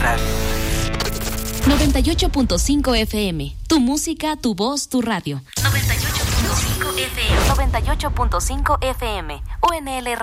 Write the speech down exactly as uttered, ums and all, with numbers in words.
Radio. noventa y ocho punto cinco F M. Tu música, tu voz, tu radio. noventa y ocho punto cinco F M. noventa y ocho punto cinco F M. U N L Radio.